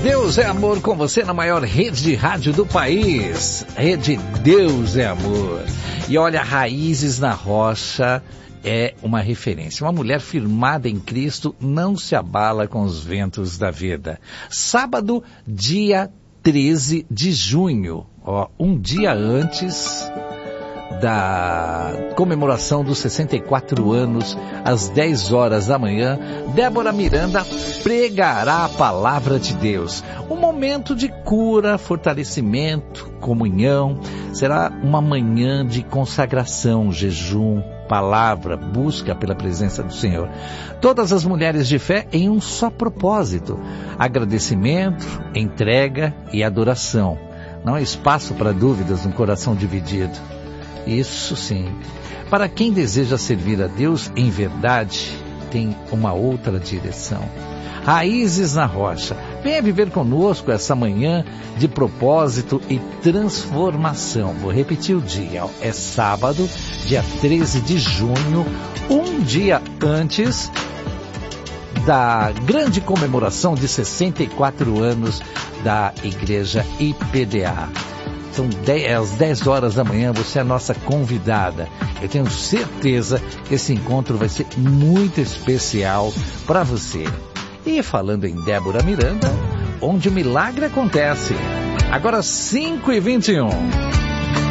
Deus é Amor com você na maior rede de rádio do país. Rede Deus é Amor. E olha, Raízes na Rocha é uma referência. Uma mulher firmada em Cristo não se abala com os ventos da vida. Sábado, dia 13 de junho, um dia antes da comemoração dos 64 anos, às 10 horas da manhã, Débora Miranda pregará a palavra de Deus. Um momento de cura, fortalecimento, comunhão. Será uma manhã de consagração, jejum, palavra, busca pela presença do Senhor. Todas as mulheres de fé em um só propósito: agradecimento, entrega e adoração. Não há espaço para dúvidas no coração dividido. Isso sim. Para quem deseja servir a Deus em verdade, tem uma outra direção. Raízes na Rocha. Venha viver conosco essa manhã de propósito e transformação. Vou repetir o dia. É sábado, dia 13 de junho, um dia antes da grande comemoração de 64 anos da Igreja IPDA. São às 10 horas da manhã, você é a nossa convidada. Eu tenho certeza que esse encontro vai ser muito especial para você. E falando em Débora Miranda, onde o milagre acontece. Agora 5h21.